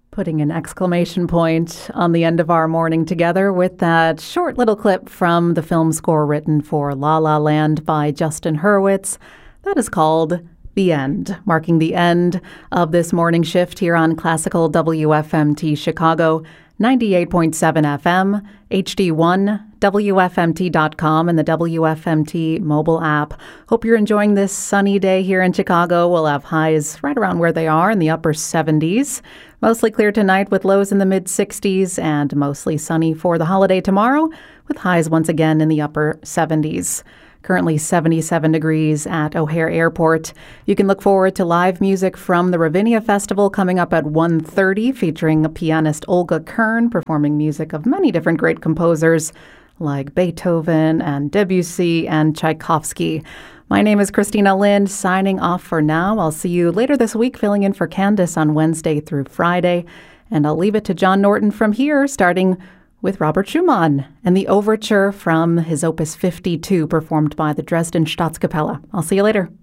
Putting an exclamation point on the end of our morning together with that short little clip from the film score written for La La Land by Justin Hurwitz. That is called The End, marking the end of this morning shift here on Classical WFMT Chicago, 98.7 FM, HD1, WFMT.com, and the WFMT mobile app. Hope you're enjoying this sunny day here in Chicago. We'll have highs right around where they are in the upper 70s. Mostly clear tonight with lows in the mid-60s and mostly sunny for the holiday tomorrow with highs once again in the upper 70s. Currently 77 degrees at O'Hare Airport. You can look forward to live music from the Ravinia Festival coming up at 1:30, featuring pianist Olga Kern performing music of many different great composers like Beethoven and Debussy and Tchaikovsky. My name is Christina Lind, signing off for now. I'll see you later this week, filling in for Candace on Wednesday through Friday. And I'll leave it to John Norton from here, starting with Robert Schumann and the overture from his Opus 52, performed by the Dresden Staatskapelle. I'll see you later.